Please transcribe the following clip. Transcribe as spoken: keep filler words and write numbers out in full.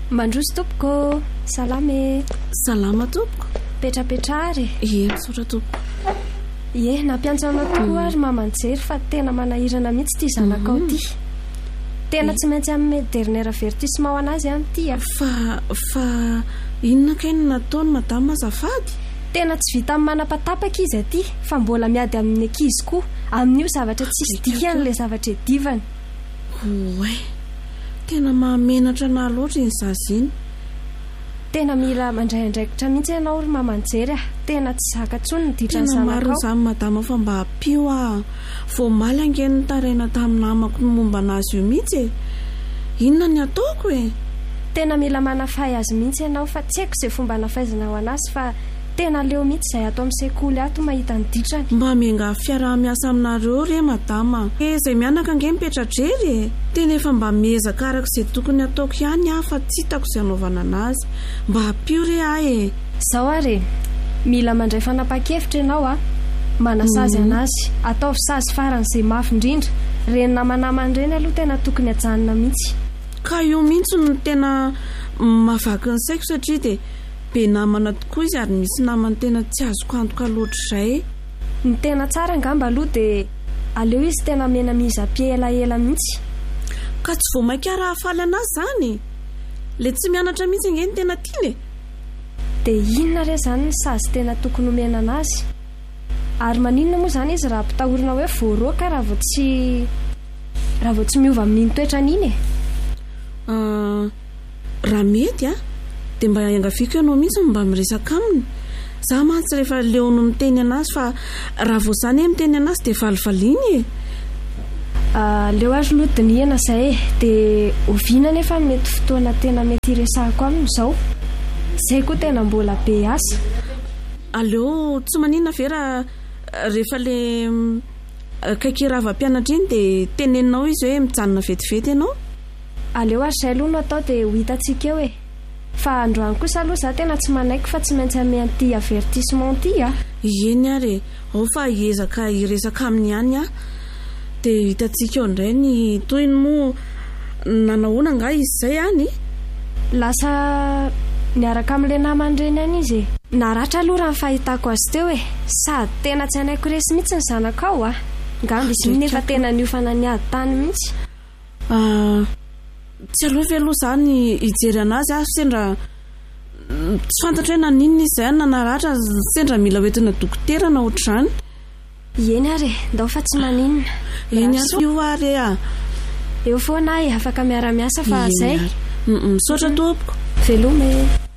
Mandroso tompoko, salama. Salama tompoko. Petrapetra ary. Ie, misaotra tompoko. Ie, nampiantsana tokoa ary mamanjery fa tena manahirana mihitsy ity zanakao ity. Tena tsy maintsy amin'ny dernier avertissement ho anazy any ity. Fa fa inona kainy nataony madama azafady? Tena tsy vita amin'ny manapatapaka izy aty, fa mbola miady amin'ny ankizy koa. Amin'io zavatra tsisy dikany le zavatra divany. Oe, tena mahamenatra na loatra iny zaziny. Tena mila mandray andraikitra mihitsy ianao ry mamanjery. Tena tsy zaka tsony ny ditra ny tena zanakao. maro izany madama fa mba apio a. Vao maly angeny nitaraina tamin'ny namako ny momba anazy io mihitsy. Inona ny ataoko e? Tena mila manafay azy mihitsy ianao fa tsy haiko izay fomba nafaizana ho anazy fa tena leo mihitsy izay ato amin'ny sekoly ato mahita ny ditrany. Mba mianga fiaraha-miasa aminareo re madama. E izay mianaka ange mipetra-drery e. Tena efa mba miezaka araka izay tokony ataoko ihany aho fa tsy hitako izay anaovana anazy. Mba apio re ahy e. Zao ary, mila mandray fanapa-kevitra ianao a. Manasazy anazy, ataovy sazy faran'izay mafy indrindra. Reny namanamany reny aloha tena tokony hajanona mihitsy. Ka io mihitsy no tena mahavaky ny saiko satria dia be namana tokoa izy ary misy namany tena tsy azoko antoka loatra izay. Ny tena tsara angamba aloha dia aleo izy tena mena miza-pia elaela mihitsy. Ka tsy vao mainka arahafaly anazy zany. Le tsy mianatra mihitsy angeny tena tiany. Dia inona re zany ny sazy tena tokony omena anazy? Ary maninona moa zany izy raha pitahorina hoe voaroaka raha vao tsy raha vao tsy miova amin'iny toetrany iny e? Uh, raha mety a dia mba iangaviko ianao mihitsy mba miresaka aminy. Za mantsy rehefa leo no miteny anazy fa raha vao zany miteny anazy dia valivaliany e. Uh, leo azy lodiniana izay dia oviana nefa mety fotoana tena mety iresahako aminy izao. Izay koa tena mbola be asa. Aleo tsy maninona vera rehefa le kaikirava-mpianatra iny dia teneninao izy hoe mijanona vetivety ianao. Aleo ary izay aloha no atao dia ho hitantsika eo e. Fa androany kosa aloha za tena tsy manaiky fa tsy maintsy ame an'ity avertissement ity a. Eny ary ao fa hiezaka hiresaka aminy ihany a. Dia hitantsika eo indray ny toyiny moa nanahoana nga izy izay any. Lasa niaraka amin'ilay namany reny any izy e. Naratra aloha raha ny fahitako azy teo e. Sady tena tsy anaiko resy mihitsy ny zanakao a. Ngamba izy nefa tena niofana niady tany mihitsy. Ah, tsy aloha ve aloha zany hijery anazy aho sendra tsy fantatra hoe naninona izy izay na naratra sendra mila hoentina dokotera na ohatr'izany. Eny ary ndao fa tsy maninona. Eny ary io ary a. Eo foana e afaka miara-miasa fa izay. Misaotra tompoko. Veloma e.